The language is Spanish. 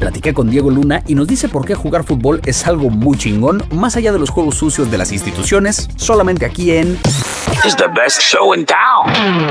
Platiqué con Diego Luna y nos dice por qué jugar fútbol es algo muy chingón, más allá de los juegos sucios de las instituciones, solamente aquí en... Is the best show in town.